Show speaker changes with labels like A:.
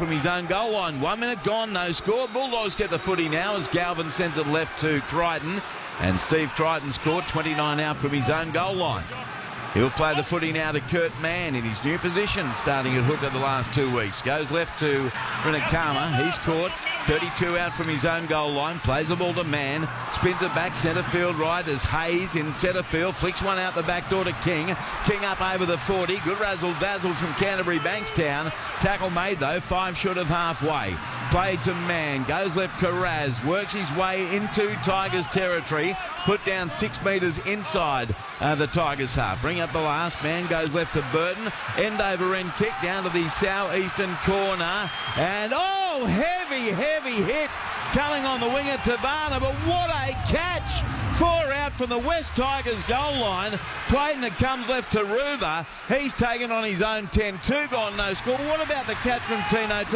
A: from his own goal line. 1 minute gone, no score. Bulldogs get the footy now as Galvin sends it left to Crichton. And Steve Crichton scored 29 out from his own goal line. He'll play the footy now to Kurt Mann in his new position, starting at hooker the last 2 weeks. Goes left to Rinakama. He's caught. 32 out from his own goal line. Plays the ball to Mann. Spins it back centre field right as Hayes in centre field. Flicks one out the back door to King. King up over the 40. Good razzle-dazzle from Canterbury Bankstown. Tackle made though. 5 short of halfway. Played to Mann. Goes left Carraz. Works his way into Tigers territory. Put down 6 metres inside the Tigers half. Bring up the last. Man goes left to Burton. End over end kick down to the southeastern corner. And heavy hit coming on the wing at Tabana, but what a catch! 4 out from the West Tigers goal line. Clayton that comes left to Ruva. He's taken on his own 10. 2 gone, no score. What about the catch from Tino?